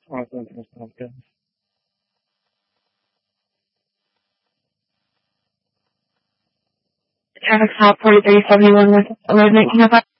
Awesome. Sounds good. Traffic stop 4371 with 111905.